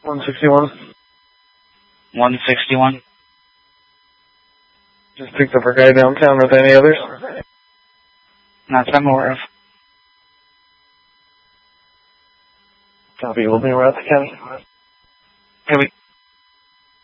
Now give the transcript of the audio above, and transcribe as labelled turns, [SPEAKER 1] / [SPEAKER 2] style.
[SPEAKER 1] 161.
[SPEAKER 2] 161.
[SPEAKER 1] Just picked up our guy downtown with any others.
[SPEAKER 2] Not that I'm aware of.
[SPEAKER 1] Copy, we'll be right at the county.
[SPEAKER 2] Copy.